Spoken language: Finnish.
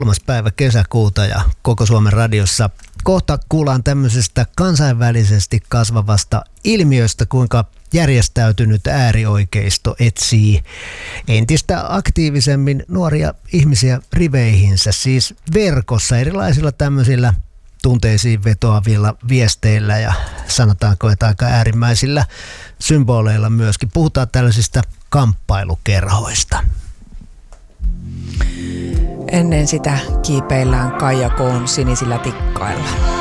3. päivä kesäkuuta ja koko Suomen radiossa. Kohta kuullaan tämmöisestä kansainvälisesti kasvavasta ilmiöstä, kuinka järjestäytynyt äärioikeisto etsii entistä aktiivisemmin nuoria ihmisiä riveihinsä, siis verkossa erilaisilla tämmöisillä tunteisiin vetoavilla viesteillä ja sanotaanko, että aika äärimmäisillä symboleilla myöskin. Puhutaan tällaisista kamppailukerhoista. Ennen sitä kiipeillään Kaija K:n sinisillä tikkailla.